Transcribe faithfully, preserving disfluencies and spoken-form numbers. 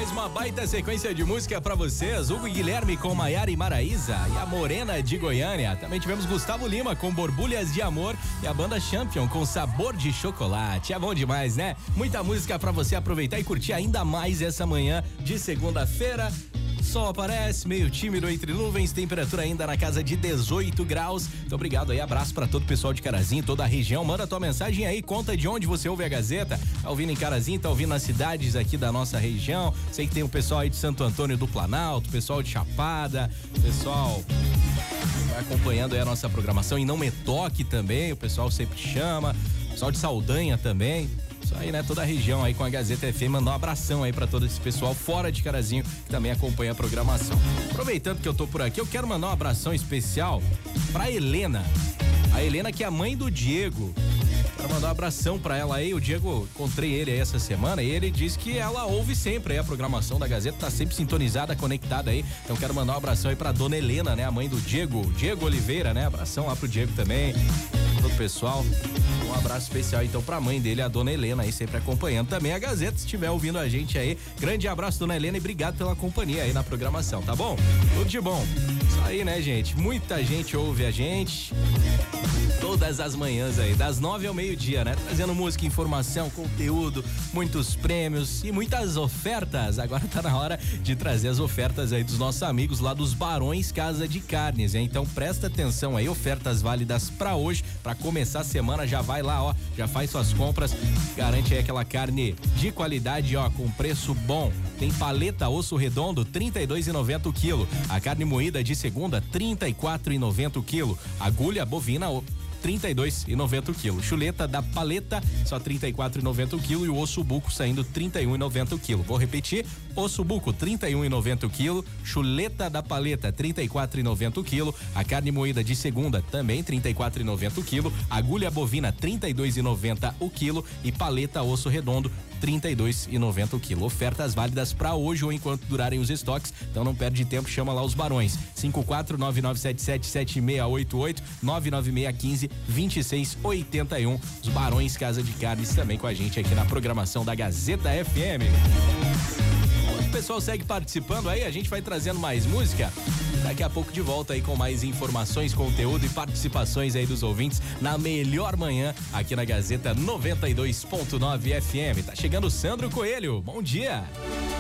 Mais uma baita sequência de música pra vocês. Hugo e Guilherme com Maiara e Maraísa e a Morena de Goiânia. Também tivemos Gustavo Lima com Borbulhas de Amor e a banda Champion com Sabor de Chocolate. É bom demais, né? Muita música pra você aproveitar e curtir ainda mais essa manhã de segunda-feira. Sol aparece, meio tímido entre nuvens, temperatura ainda na casa de dezoito graus. Muito obrigado aí, abraço pra todo o pessoal de Carazinho, toda a região. Manda tua mensagem aí, conta de onde você ouve a Gazeta. Tá ouvindo em Carazinho, tá ouvindo nas cidades aqui da nossa região. Sei que tem o pessoal aí de Santo Antônio do Planalto, pessoal de Chapada, pessoal vai acompanhando aí a nossa programação e Não Me Toque também, o pessoal sempre chama, pessoal de Saldanha também. Isso aí, né? Toda a região aí com a Gazeta F M, mandar um abração aí pra todo esse pessoal fora de Carazinho que também acompanha a programação. Aproveitando que eu tô por aqui, eu quero mandar um abração especial pra Helena. A Helena que é a mãe do Diego. Quero mandar um abração pra ela aí. O Diego, encontrei ele aí essa semana e ele disse que ela ouve sempre aí a programação da Gazeta, tá sempre sintonizada, conectada aí. Então quero mandar um abração aí pra dona Helena, né? A mãe do Diego, Diego Oliveira, né? Abração lá pro Diego também, todo o pessoal. Um abraço especial então pra mãe dele, a dona Helena aí, sempre acompanhando também a Gazeta, se estiver ouvindo a gente aí. Grande abraço, dona Helena, e obrigado pela companhia aí na programação, tá bom? Tudo de bom. Isso aí, né, gente? Muita gente ouve a gente todas as manhãs aí, das nove ao meio-dia, né? Trazendo música, informação, conteúdo, muitos prêmios e muitas ofertas. Agora tá na hora de trazer as ofertas aí dos nossos amigos lá dos Barões Casa de Carnes, hein? Então presta atenção aí, ofertas válidas pra hoje, pra começar a semana. Já vai lá, ó, já faz suas compras, garante aí aquela carne de qualidade, ó, com preço bom. Tem paleta osso redondo, trinta e dois reais e noventa centavos o quilo. A carne moída de segunda, trinta e quatro reais e noventa centavos o quilo. Agulha bovina, trinta e dois reais e noventa centavos o quilo. Chuleta da paleta, só trinta e quatro reais e noventa centavos o quilo. E o osso buco saindo trinta e um reais e noventa centavos o quilo. Vou repetir, osso buco trinta e um reais e noventa centavos o quilo. Chuleta da paleta trinta e quatro reais e noventa centavos o quilo. A carne moída de segunda também trinta e quatro reais e noventa centavos o quilo. Agulha bovina trinta e dois reais e noventa centavos o quilo. E paleta osso redondo trinta e dois reais e noventa centavos o quilo. Ofertas válidas para hoje ou enquanto durarem os estoques. Então não perde tempo, chama lá os Barões. cinco quatro nove nove sete sete sete seis oito oito nove nove seis um cinco dois seis oito um. Os Barões Casa de Carnes também com a gente aqui na programação da Gazeta F M. O pessoal segue participando aí, a gente vai trazendo mais música. Daqui a pouco de volta aí com mais informações, conteúdo e participações aí dos ouvintes na melhor manhã aqui na Gazeta noventa e dois ponto nove F M. Tá chegando o Sandro Coelho. Bom dia.